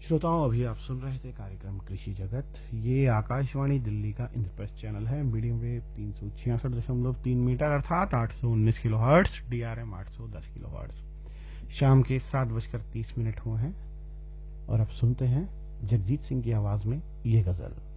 श्रोताओं, अभी आप सुन रहे थे कार्यक्रम कृषि जगत। ये आकाशवाणी दिल्ली का इंद्रप्रस्थ चैनल है। मीडियम वेव 366.3 मीटर अर्थात 819 kilo hertz, DRM 810 kilo hertz. शाम के 7:30 हुए हैं और अब सुनते हैं जगजीत सिंह की आवाज में ये गजल।